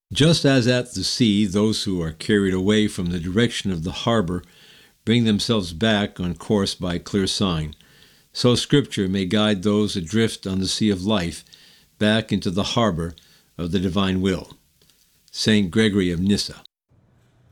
Just as at the sea those who are carried away from the direction of the harbor bring themselves back on course by a clear sign, so Scripture may guide those adrift on the sea of life back into the harbor of the divine will. St. Gregory of Nyssa.